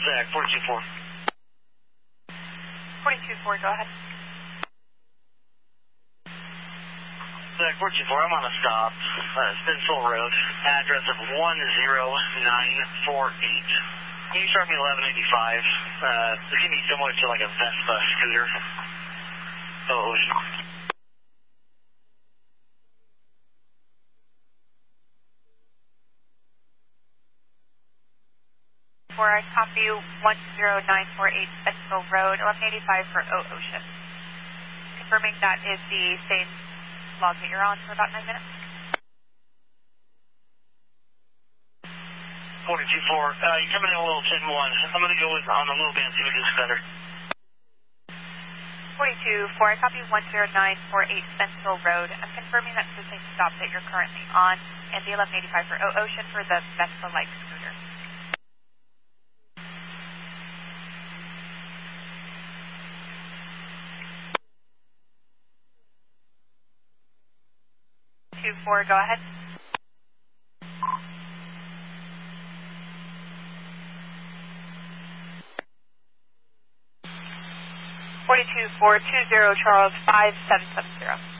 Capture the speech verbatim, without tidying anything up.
Zach, forty-two four. forty-two four, go ahead. Zach, forty-two four, I'm on a stop. Uh, Spinsville Road, address of one zero nine four eight. Can you start me eleven eighty-five? Uh, this can be similar to like a Vespa scooter. Oh, For I copy one zero nine four eight Spinsville Road, eleven eighty-five for O Ocean. Confirming that is the same log that you're on for about nine minutes. forty-two four, uh, you're coming in a little ten one. I'm going to go with on the low band, see if it gets better. forty-two four, I copy one zero nine four eight Spinsville Road. I'm confirming that's the same stop that you're currently on, and the eleven eighty-five for O Ocean for the Vespa-like scooter. two four, go ahead. forty-two four two zero Charles five seven seven zero.